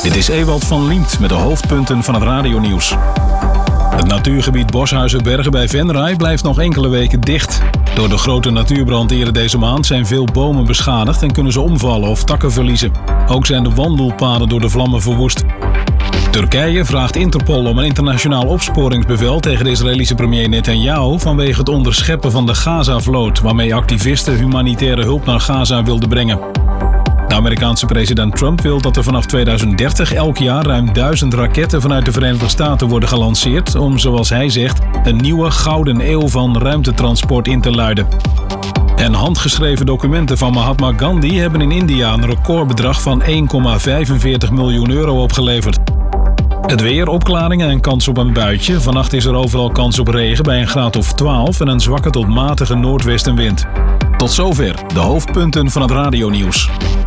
Dit is Ewald van Liemt met de hoofdpunten van het radionieuws. Het natuurgebied Boshuizenbergen bij Venray blijft nog enkele weken dicht. Door de grote natuurbrand eerder deze maand zijn veel bomen beschadigd en kunnen ze omvallen of takken verliezen. Ook zijn de wandelpaden door de vlammen verwoest. Turkije vraagt Interpol om een internationaal opsporingsbevel tegen de Israëlische premier Netanyahu vanwege het onderscheppen van de Gaza-vloot, waarmee activisten humanitaire hulp naar Gaza wilden brengen. De Amerikaanse president Trump wil dat er vanaf 2030 elk jaar ruim 1000 raketten vanuit de Verenigde Staten worden gelanceerd om, zoals hij zegt, een nieuwe gouden eeuw van ruimtetransport in te luiden. En handgeschreven documenten van Mahatma Gandhi hebben in India een recordbedrag van 1,45 miljoen euro opgeleverd. Het weer, opklaringen en kans op een buitje. Vannacht is er overal kans op regen bij een graad of 12 en een zwakke tot matige noordwestenwind. Tot zover de hoofdpunten van het radionieuws.